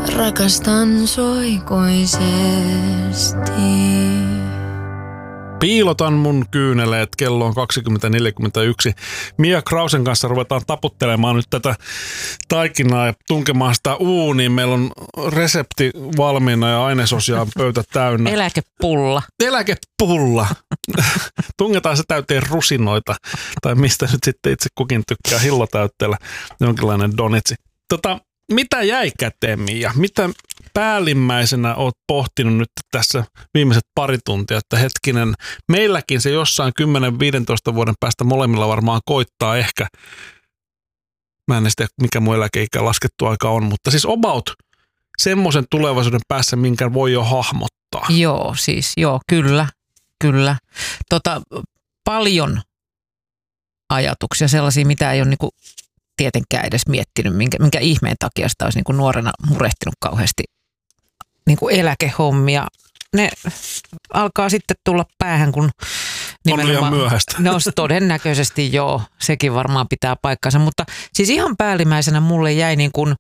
rakastan soikoisesti. Piilotan mun kyyneleet, kello on 20.41. Mia Krausen kanssa ruvetaan taputtelemaan nyt tätä taikinaa ja tunkemaan sitä uuniin. Meillä on resepti valmiina ja ainesosia on pöytä täynnä. Eläkepulla. Eläkepulla. Tungetaan se täyteen rusinoita, tai mistä nyt sitten itse kukin tykkää hillotäytteellä, jonkinlainen donitsi. Mitä jäi käteen, Mia? Mitä päällimmäisenä oot pohtinut nyt tässä viimeiset pari tuntia, että hetkinen, meilläkin se jossain 10-15 vuoden päästä molemmilla varmaan koittaa ehkä. Mä en tiedä, mikä mun eläkeikä laskettu aika on, mutta siis about semmoisen tulevaisuuden päässä, minkä voi jo hahmottaa. Joo, siis kyllä. Paljon ajatuksia, sellaisia, mitä ei ole niinku tietenkään edes miettinyt, minkä ihmeen takia sitä olisi niin nuorena murehtinut kauheasti niin eläkehommia. Ne alkaa sitten tulla päähän, kun nimenomaan... On liian myöhäistä. No todennäköisesti joo, sekin varmaan pitää paikkansa. Mutta siis ihan päällimmäisenä mulle jäi niin kuin,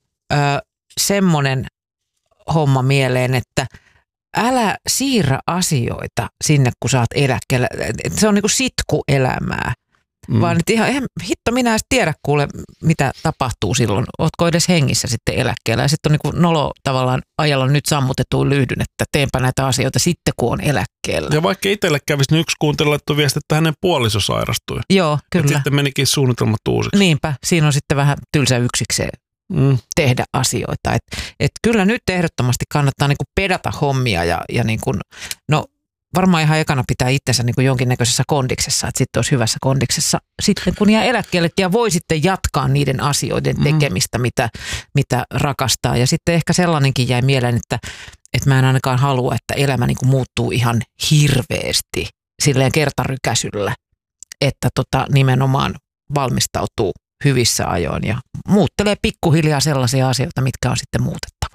semmoinen homma mieleen, että älä siirrä asioita sinne, kun sä oot eläkkeellä. Se on niin kuin sitkuelämää. Vaan nyt ihan hitto, minä en tiedä kuule, mitä tapahtuu silloin. Ootko edes hengissä sitten eläkkeellä? Ja sitten on niin kuin nolo tavallaan ajalla nyt sammutettuun lyhdyn, että teenpä näitä asioita sitten, kun on eläkkeellä. Ja vaikka itselle kävisi, niin yksi kuuntelu laittoi viesti, että hänen puoliso sairastui. Joo, kyllä. Et sitten menikin suunnitelmat uusiksi. Niinpä, siinä on sitten vähän tylsä yksikseen tehdä asioita. Et kyllä nyt ehdottomasti kannattaa niin kuin pedata hommia ja niin kuin, no varmaan ihan ekana pitää itsensä niin kuin jonkinnäköisessä kondiksessa, että sitten olisi hyvässä kondiksessa sitten kun jää eläkkeellekin ja voi sitten jatkaa niiden asioiden tekemistä, mitä rakastaa. Ja sitten ehkä sellainenkin jäi mieleen, että mä en ainakaan halua, että elämä niin kuin muuttuu ihan hirveästi silleen kertarykäisyllä, että nimenomaan valmistautuu hyvissä ajoin ja muuttelee pikkuhiljaa sellaisia asioita, mitkä on sitten muutettava.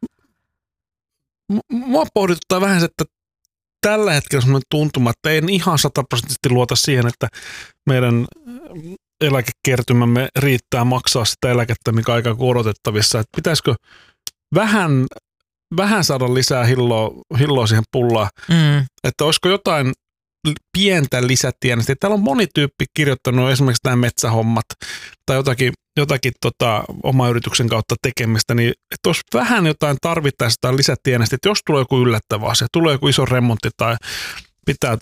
Mua pohdituttaa vähän se, että tällä hetkellä on sellainen tuntuma, että en ihan 100% luota siihen, että meidän eläkekertymämme riittää maksaa sitä eläkettä, mikä on aika odotettavissa. Että pitäisikö vähän saada lisää hilloa siihen pullaan, että olisiko jotain pientä lisätienestiä. Täällä on moni tyyppi kirjoittanut esimerkiksi nämä metsähommat tai jotakin oma yrityksen kautta tekemistä, niin että olisi vähän jotain tarvittaessa tai lisätienestiä, että jos tulee joku yllättävä asia, tulee joku iso remontti tai pitää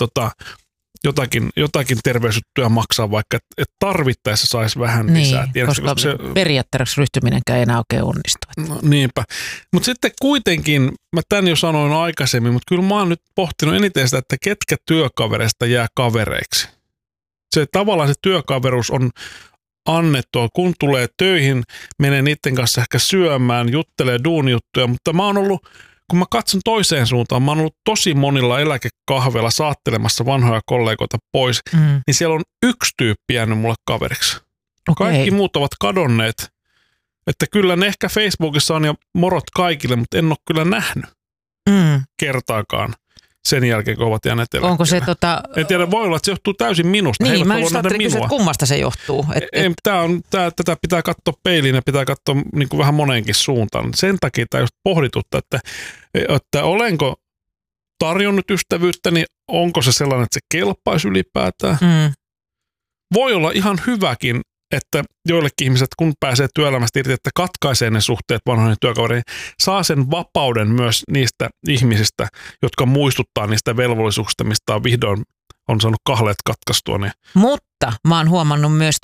jotakin terveysjuttuja maksaa vaikka, että tarvittaessa saisi vähän lisää tienestiä. Koska periaatteessa ryhtyminenkään ei enää oikein onnistu. No, niinpä. Mutta sitten kuitenkin, mä tämän jo sanoin aikaisemmin, mutta kyllä mä oon nyt pohtinut eniten sitä, että ketkä työkavereista jää kavereiksi. Se tavallaan se työkaveruus on annettua, kun tulee töihin, menee niiden kanssa ehkä syömään, juttelee duunijuttuja, mutta mä oon ollut, kun mä katson toiseen suuntaan, mä oon ollut tosi monilla eläkekahveilla saattelemassa vanhoja kollegoita pois, niin siellä on yksi tyyppi jäänyt mulle kaveriksi. Okay. Kaikki muut ovat kadonneet, että kyllä ne ehkä Facebookissa on ja morot kaikille, mutta en ole kyllä nähnyt kertaakaan sen jälkeen, kun ovat jääneet eläkkeelle. Onko se En tiedä, voi olla, että se johtuu täysin minusta. Niin, mä just ajattelin kysyä, että kummasta se johtuu. Tätä pitää katsoa peiliin ja pitää katsoa niin kuin vähän moneenkin suuntaan. Sen takia tämä just pohditutta, että olenko tarjonnut ystävyyttä, niin onko se sellainen, että se kelpaisi ylipäätään? Voi olla ihan hyväkin, että joillekin ihmiset, kun pääsee työelämästä irti, että katkaisee ne suhteet vanhoihin työkavereihin, saa sen vapauden myös niistä ihmisistä, jotka muistuttaa niistä velvollisuuksista, mistä on vihdoin on saanut kahleet katkaistua. Niin. Mutta mä oon huomannut myös,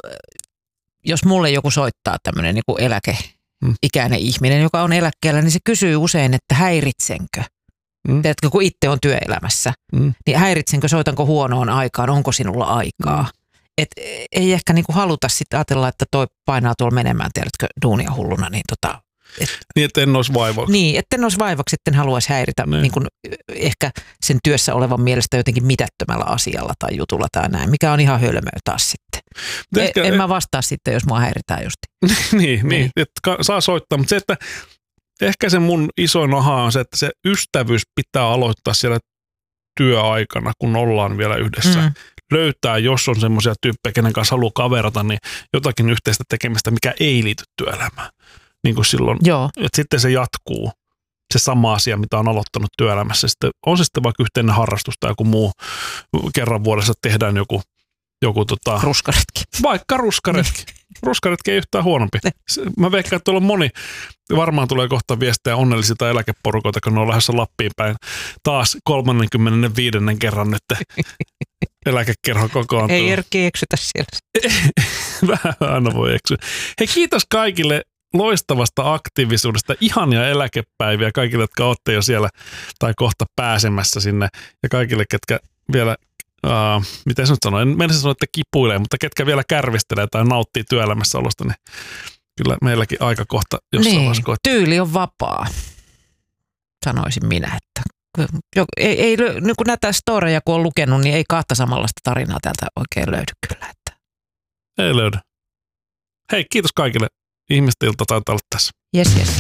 jos mulle joku soittaa tämmöinen niin kuin eläkeikäinen ihminen, joka on eläkkeellä, niin se kysyy usein, että häiritsenkö? Tiedätkö, kun itse on työelämässä, niin häiritsenkö, soitanko huonoon aikaan, onko sinulla aikaa? Et ei ehkä niinku haluta sitten ajatella, että toi painaa tuolla menemään, tiedätkö, duunia hulluna. Niin, niin että en olisi vaivaksi. Niin, että en olisi vaivaksi, etten haluaisi häiritä niin kun ehkä sen työssä olevan mielestä jotenkin mitättömällä asialla tai jutulla tai näin, mikä on ihan hölmöä taas sitten. En mä vastaa sitten, jos mua häiritään justi. niin, että saa soittaa, mutta se, että ehkä se mun isoin aha on se, että se ystävyys pitää aloittaa siellä työaikana, kun ollaan vielä yhdessä. Löytää, jos on semmoisia tyyppejä, kenen kanssa haluaa kaverata, niin jotakin yhteistä tekemistä, mikä ei liity työelämään. niin kuin silloin. Joo. Että sitten se jatkuu, se sama asia, mitä on aloittanut työelämässä. Sitten, on se sitten vaikka yhteinen harrastus tai joku muu, kerran vuodessa tehdään joku ruskaretki. Vaikka ruskaretki. Ruskaretki ei yhtään huonompi. Mä veikkaan, että tuolla moni, varmaan tulee kohta viestejä onnellisilta eläkeporukoita, kun ne on lähdössä Lappiin päin. Taas 35. kerran nyt eläkekerho kokoontuu. Ei Erkki eksytä siellä. Vähän aina voi eksyä. Hei, kiitos kaikille loistavasta aktiivisuudesta. Ihania eläkepäiviä kaikille, jotka olette jo siellä tai kohta pääsemässä sinne. Ja kaikille, ketkä vielä miten se nyt sanoo, en mennä sanoa, että kipuilee, mutta ketkä vielä kärvistelee tai nauttii työelämässä olosta, niin kyllä meilläkin aika kohta jossain vaiheessa koittaa. Tyyli on vapaa, sanoisin minä, että ei niin kun näitä storeja kun on lukenut, niin ei kahta samanlaista tarinaa täältä oikein löydy kyllä. Että. Ei löydy. Hei, kiitos kaikille. Ihmisten ilta taitaa olla tässä. Yes.